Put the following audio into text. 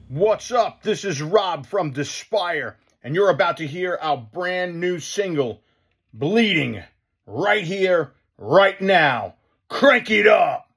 What's up? This is Rob from Despire, and you're about to hear our brand new single, Bleeding, right here, right now. Crank it up!